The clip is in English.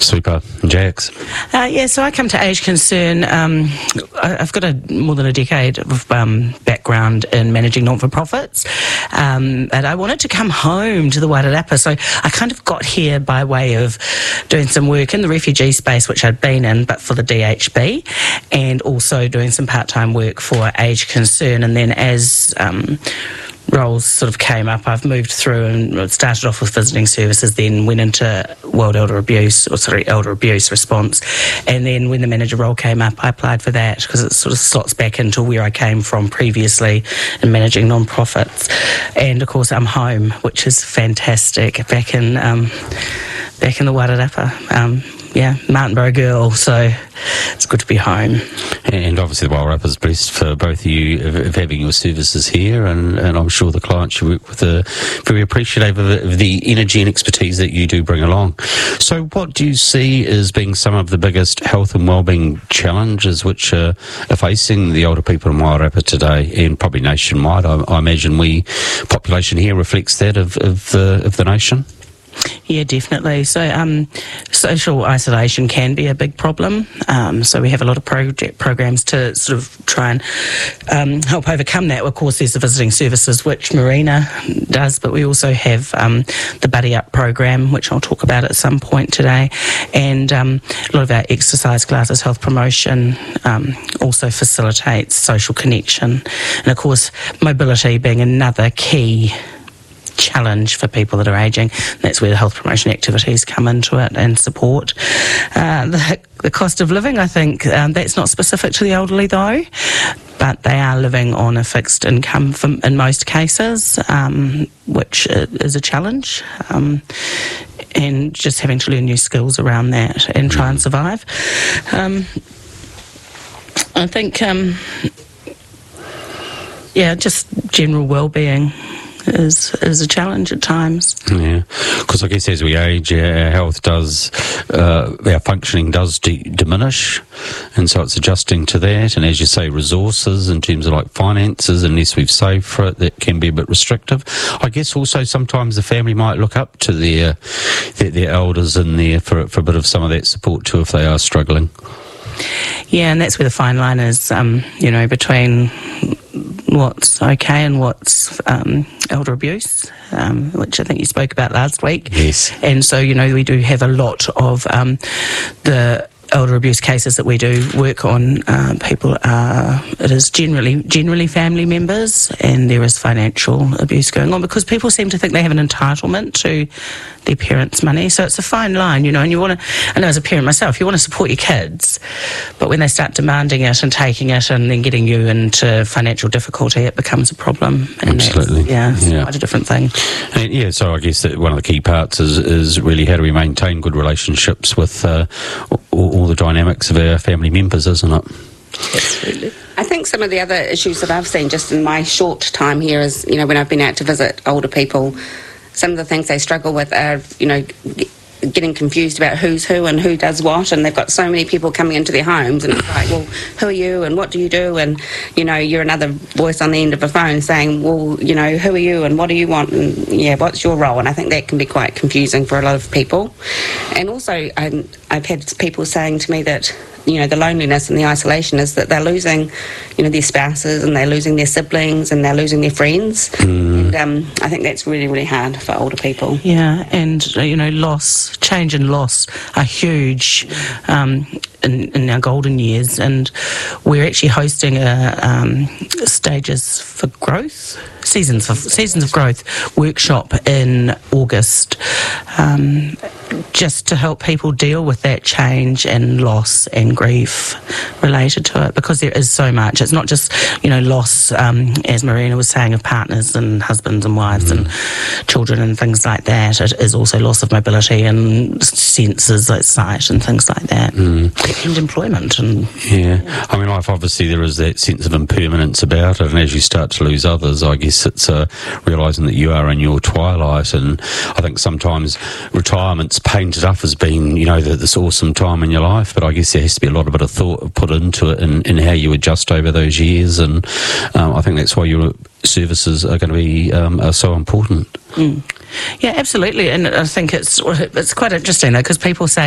Super. Jax? So I come to Age Concern. I've got more than a decade of background in managing not-for-profits, and I wanted to come home to the Wairarapa, so I kind of got here by way of doing some work in the refugee space, which I'd been in, but for the DHB, and also doing some part-time work for Age Concern, and then as roles sort of came up, I've moved through and started off with visiting services, then went into elder abuse response, and then when the manager role came up, I applied for that because it sort of slots back into where I came from previously in managing non-profits. And of course I'm home, which is fantastic, back in the Wairarapa. Martinborough girl, so it's good to be home. And obviously the Wairarapa's blessed for both of you of having your services here, and I'm sure the clients you work with are very appreciative of the energy and expertise that you do bring along. So what do you see as being some of the biggest health and wellbeing challenges which are facing the older people in Wairarapa today, and probably nationwide? I imagine population here reflects that of the nation. Yeah, definitely. So social isolation can be a big problem. So we have a lot of programs to sort of try and help overcome that. Of course, there's the visiting services, which Marina does, but we also have the Buddy Up program, which I'll talk about at some point today. And a lot of our exercise classes, health promotion, also facilitates social connection. And of course, mobility being another key challenge for people that are ageing. That's where the health promotion activities come into it and support. The cost of living, I think, that's not specific to the elderly though, but they are living on a fixed income in most cases, which is a challenge, and just having to learn new skills around that and try and survive. I think, just general well-being is a challenge at times. Yeah, because I guess as we age, our health does, our functioning does diminish, and so it's adjusting to that. And as you say, resources in terms of like finances, unless we've saved for it, that can be a bit restrictive. I guess also sometimes the family might look up to their elders in there for a bit of some of that support too if they are struggling. Yeah, and that's where the fine line is, between what's okay and what's elder abuse, which I think you spoke about last week. Yes. And so, we do have a lot of the elder abuse cases that we do work on. It is generally family members, and there is financial abuse going on because people seem to think they have an entitlement to their parents' money. So it's a fine line, and you want to, I know as a parent myself, you want to support your kids, but when they start demanding it and taking it and then getting you into financial difficulty, it becomes a problem. And absolutely. It's quite a different thing. And so I guess that one of the key parts is really how do we maintain good relationships with all the dynamics of our family members, isn't it? Absolutely. I think some of the other issues that I've seen just in my short time here is, when I've been out to visit older people, some of the things they struggle with are, getting confused about who's who and who does what, and they've got so many people coming into their homes, and it's like, well, who are you and what do you do? And, you're another voice on the end of a phone saying, well, who are you and what do you want, and what's your role? And I think that can be quite confusing for a lot of people. And also, I've had people saying to me that, the loneliness and the isolation is that they're losing, their spouses, and they're losing their siblings, and they're losing their friends. And I think that's really, really hard for older people. Yeah, and, change and loss are huge in our golden years, and we're actually hosting a Stages for Growth, Seasons of Growth workshop in August, just to help people deal with that change and loss and grief related to it, because there is so much. It's not just, loss, as Marina was saying, of partners and husbands and wives and children and things like that. It is also loss of mobility and senses like sight and things like that. And employment. I mean, life, obviously there is that sense of impermanence about it, and as you start to lose others, I guess it's realising that you are in your twilight. And I think sometimes retirement's painted up as being, this awesome time in your life, but I guess there has to be a lot of bit of thought put into it and how you adjust over those years, and I think that's why your services are going to be are so important. Yeah, absolutely. And I think it's quite interesting though, because people say